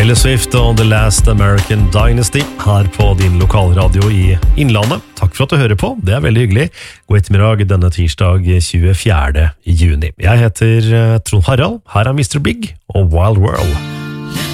Taylor Swift og The Last American Dynasty her på din lokalradio i Innlandet. Takk for at du hører på, det veldig hyggelig. God ettermiddag denne tirsdag 24. juni. Jeg heter Trond Harald, her Mr. Big og Wild World.